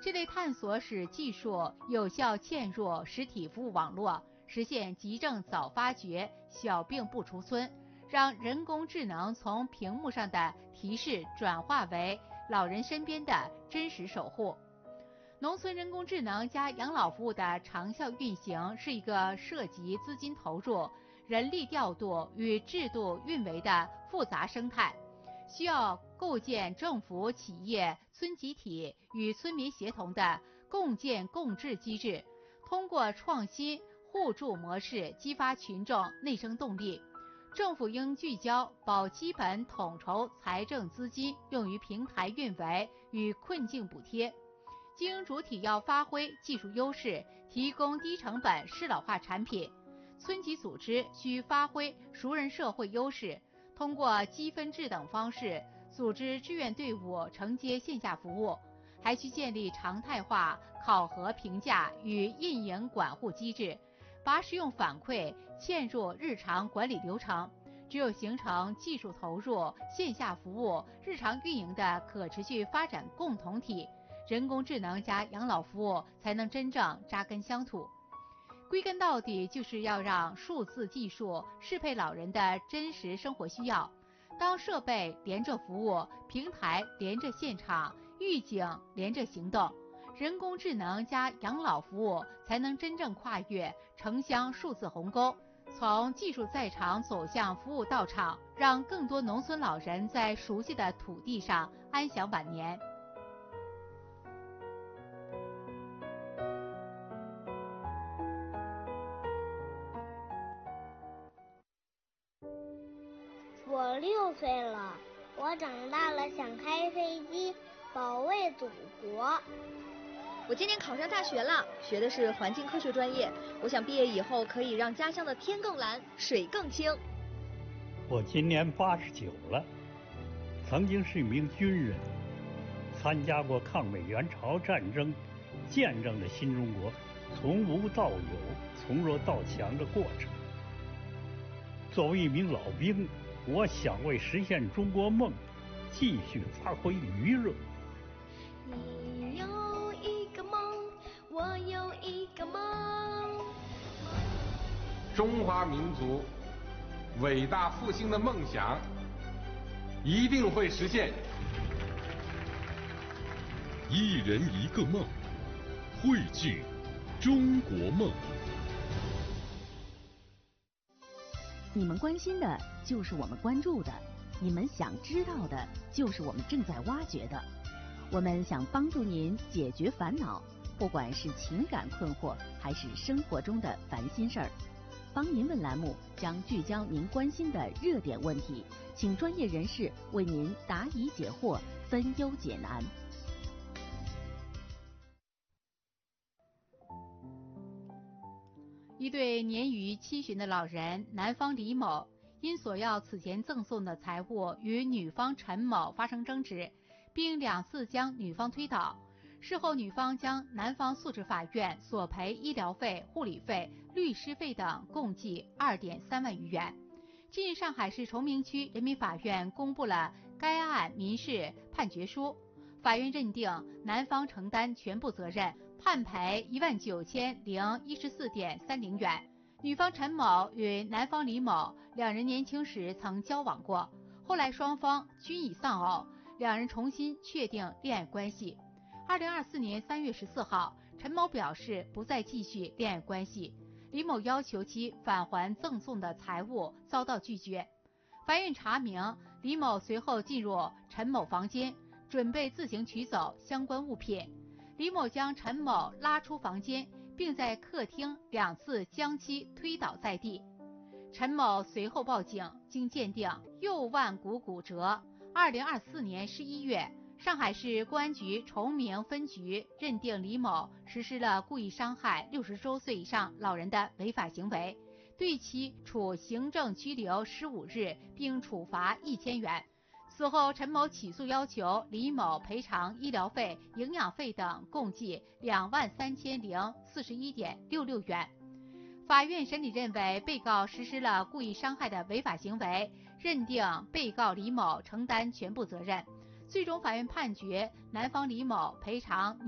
这类探索使技术有效嵌入实体服务网络，实现急症早发掘、小病不出村，让人工智能从屏幕上的提示转化为老人身边的真实守护。农村人工智能加养老服务的长效运行是一个涉及资金投入、人力调度与制度运维的复杂生态，需要构建政府、企业、村集体与村民协同的共建共治机制，通过创新互助模式激发群众内生动力。政府应聚焦保基本统筹财政资金用于平台运维与困境补贴，经营主体要发挥技术优势，提供低成本适老化产品。村级组织需发挥熟人社会优势，通过积分制等方式组织志愿队伍承接线下服务，还需建立常态化考核评价与运营管护机制，把使用反馈嵌入日常管理流程。只有形成技术投入、线下服务、日常运营的可持续发展共同体，人工智能加养老服务才能真正扎根乡土。归根到底，就是要让数字技术适配老人的真实生活需要。当设备连着服务，平台连着现场，预警连着行动，人工智能加养老服务才能真正跨越城乡数字鸿沟，从技术在场走向服务到场，让更多农村老人在熟悉的土地上安享晚年。 我6岁了，我长大了想开飞机，保卫祖国。 我今年考上大学了，学的是环境科学专业。我想毕业以后可以让家乡的天更蓝，水更清。 我今年89了，曾经是一名军人，参加过抗美援朝战争，见证了新中国从无到有、从弱到强的过程。作为一名老兵，我想为实现中国梦，继续发挥余热。 你有一个梦，我有一个梦。 中华民族伟大复兴的梦想一定会实现。 一人一个梦，汇聚中国梦。 你们关心的就是我们关注的，你们想知道的就是我们正在挖掘的。我们想帮助您解决烦恼，不管是情感困惑还是生活中的烦心事儿。帮您问栏目将聚焦您关心的热点问题，请专业人士为您答疑解惑，分忧解难。 一对年逾70的老人，男方李某因索要此前赠送的财物与女方陈某发生争执，并2次将女方推倒。事后，女方将男方诉至法院，索赔医疗费、护理费、律师费等共计2.3万余元。近日，上海市崇明区人民法院公布了该案民事判决书，法院认定男方承担全部责任，判赔19014.30元。女方陈某与男方李某两人年轻时曾交往过，后来双方均已丧偶，两人重新确定恋爱关系。2024年3月14号，陈某表示不再继续恋爱关系，李某要求其返还赠送的财物，遭到拒绝。法院查明，李某随后进入陈某房间，准备自行取走相关物品。李某将陈某拉出房间，并在客厅2次将其推倒在地。陈某随后报警，经鉴定右腕骨骨折。2024年11月，上海市公安局崇明分局认定李某实施了故意伤害60周岁以上老人的违法行为，对其处行政拘留15日，并处罚1000元。此后，陈某起诉要求李某赔偿医疗费、营养费等共计23041.66元。法院审理认为，被告实施了故意伤害的违法行为，认定被告李某承担全部责任。最终，法院判决男方李某赔偿